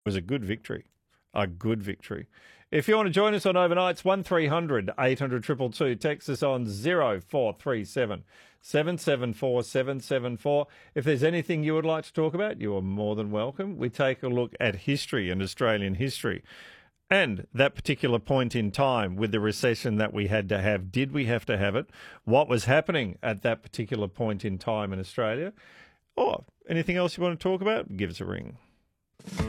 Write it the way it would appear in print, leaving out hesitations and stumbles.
was a good victory. A good victory. If you want to join us on Overnights, 1300 800 222. Text us on 0437 774 774. If there's anything you would like to talk about, you are more than welcome. We take a look at history and Australian history. And that particular point in time with the recession that we had to have, did we have to have it? What was happening at that particular point in time in Australia? Or anything else you want to talk about? Give us a ring.